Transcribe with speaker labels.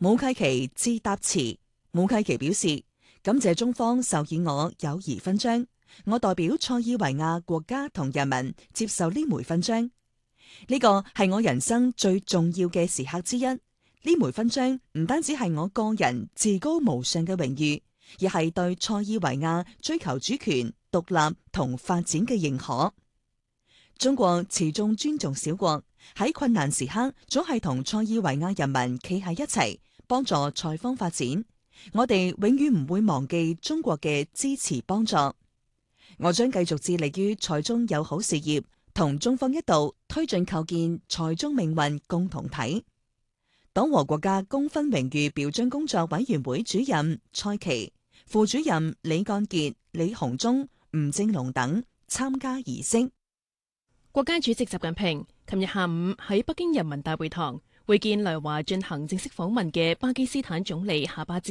Speaker 1: 武契奇致答詞，武契奇表示感謝中方授予我友誼勳章，我代表塞爾維亞國家同人民接受呢枚勳章。呢個係我人生最重要嘅時刻之一。呢枚勳章唔單止係我個人至高無上嘅榮譽，而係對塞爾維亞追求主權、獨立同發展嘅認可。中國始終尊重小國，喺困難時刻總係同塞爾維亞人民企喺一齊，幫助塞方發展。我哋永遠唔會忘記中國嘅支持幫助。我將繼續致力於塞中友好事業，同中方一道推進構建塞中命運共同體。黨和國家功勳榮譽表彰工作委員會主任蔡奇、副主任李幹傑、李鴻忠、吳正龍等參加儀式。
Speaker 2: 國家主席習近平琴日下午喺北京人民大會堂會見來華進行正式訪問嘅巴基斯坦總理夏巴茲。